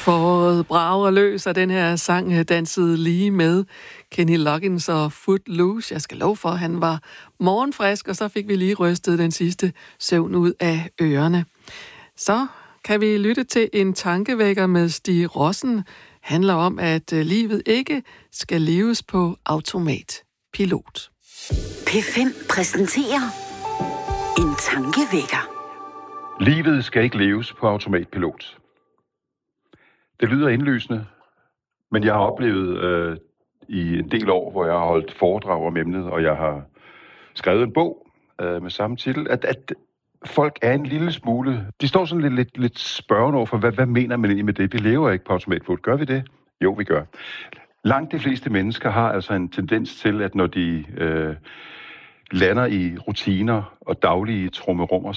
Foråret brager løs, og den her sang dansede lige med Kenny Loggins og Footloose. Jeg skal love for, at han var morgenfrisk, og så fik vi lige rystet den sidste søvn ud af ørerne. Så kan vi lytte til en tankevækker med Stig Rossen. Handler om, at livet ikke skal leves på automatpilot. P5 præsenterer en tankevækker. Livet skal ikke leves på automatpilot. Det lyder indlysende, men jeg har oplevet i en del år, hvor jeg har holdt foredrag om emnet, og jeg har skrevet en bog med samme titel, at folk er en lille smule... De står sådan lidt spørgende over for, hvad mener man egentlig med det? Vi lever ikke på automatpilot. Gør vi det? Jo, vi gør. Langt de fleste mennesker har altså en tendens til, at når de lander i rutiner og daglige trummerummer,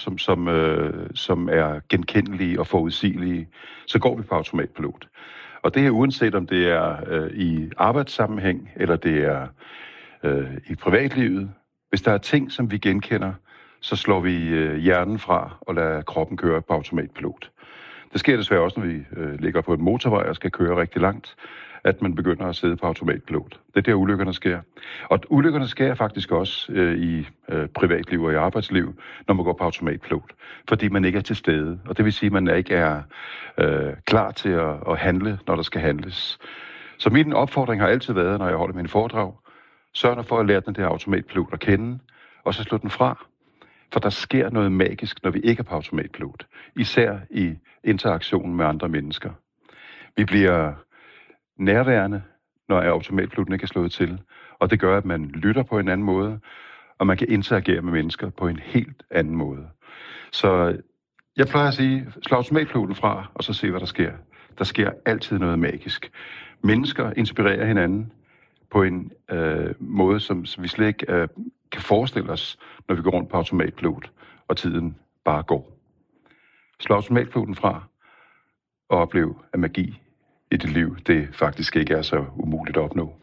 som er genkendelige og forudsigelige, så går vi på automatpilot. Og det er uanset om det er i arbejdssammenhæng, eller det er i privatlivet. Hvis der er ting, som vi genkender, så slår vi hjernen fra og lader kroppen køre på automatpilot. Det sker desværre også, når vi ligger på en motorvej og skal køre rigtig langt, at man begynder at sidde på automatpilot. Det er der, ulykkerne sker. Og ulykkerne sker faktisk også i privatliv og i arbejdsliv, når man går på automatpilot, fordi man ikke er til stede. Og det vil sige, at man ikke er klar til at handle, når der skal handles. Så min opfordring har altid været, når jeg holder mine foredrag, sørg for at lære den der automatpilot at kende, og så slå den fra. For der sker noget magisk, når vi ikke er på automatpilot. Især i interaktionen med andre mennesker. Vi bliver nærværende, når automatpiloten ikke er slået til. Og det gør, at man lytter på en anden måde, og man kan interagere med mennesker på en helt anden måde. Så jeg plejer at sige, slå automatpiloten fra, og så se, hvad der sker. Der sker altid noget magisk. Mennesker inspirerer hinanden på en måde, som vi slet ikke kan forestille os, når vi går rundt på automatpilot, og tiden bare går. Slå automatpiloten fra, og oplev, at magi i dit liv, det faktisk ikke er så umuligt at opnå.